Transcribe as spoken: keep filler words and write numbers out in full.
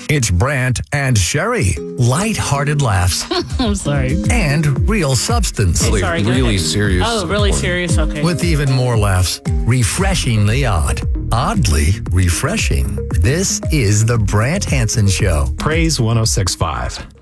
It's Brant and Sherry. Light-hearted laughs I'm sorry. and real substance. Okay, Really, sorry, go really ahead. serious. Oh, really one. serious? Okay. With even more laughs. Refreshingly odd. Oddly refreshing. This is the Brant Hansen Show. Praise one oh six point five.